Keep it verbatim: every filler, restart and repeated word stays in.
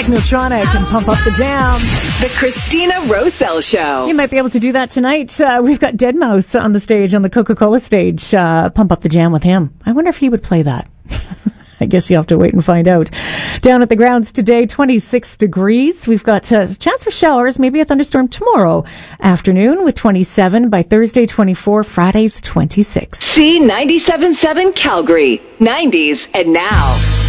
Technotronic and Pump Up the Jam. The Christina Rosell Show. You might be able to do that tonight. Uh, we've got deadmau five on the stage, on the Coca-Cola stage. Uh, Pump Up the Jam with him. I wonder if he would play that. I guess you have to wait and find out. Down at the grounds today, twenty-six degrees. We've got a chance for showers, maybe a thunderstorm tomorrow afternoon with twenty-seven. By Thursday, twenty-four. Friday's twenty-six. C ninety-seven point seven Calgary. nineties and now.